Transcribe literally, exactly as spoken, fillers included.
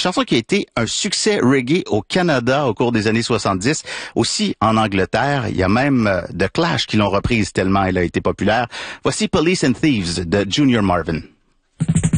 chanson qui a été un succès reggae au Canada au cours des années soixante-dix, aussi en Angleterre. Il y a même euh, The Clash qui l'ont reprise tellement elle a été populaire. Voici Police and Thieves de Junior Marvin.